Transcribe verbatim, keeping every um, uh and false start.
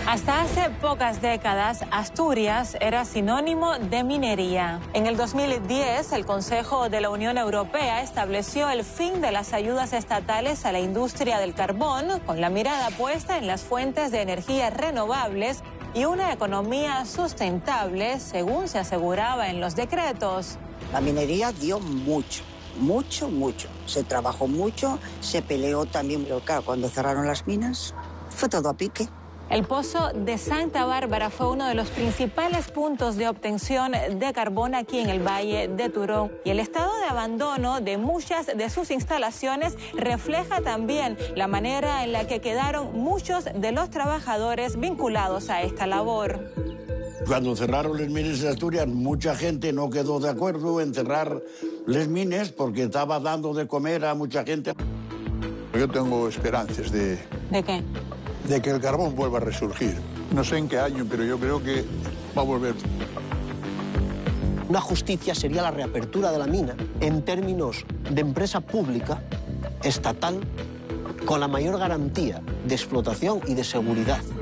Hasta hace pocas décadas, Asturias era sinónimo de minería. En el dos mil diez, el Consejo de la Unión Europea estableció el fin de las ayudas estatales a la industria del carbón, con la mirada puesta en las fuentes de energía renovables y una economía sustentable, según se aseguraba en los decretos. La minería dio mucho, mucho, mucho. Se trabajó mucho, se peleó también, pero claro, cuando cerraron las minas, fue todo a pique. El pozo de Santa Bárbara fue uno de los principales puntos de obtención de carbón aquí en el Valle de Turón. Y el estado de abandono de muchas de sus instalaciones refleja también la manera en la que quedaron muchos de los trabajadores vinculados a esta labor. Cuando cerraron las minas de Asturias, mucha gente no quedó de acuerdo en cerrar las minas porque estaba dando de comer a mucha gente. Yo tengo esperanzas de... ¿De qué? De que el carbón vuelva a resurgir. No sé en qué año, pero yo creo que va a volver. Una justicia sería la reapertura de la mina en términos de empresa pública, estatal, con la mayor garantía de explotación y de seguridad.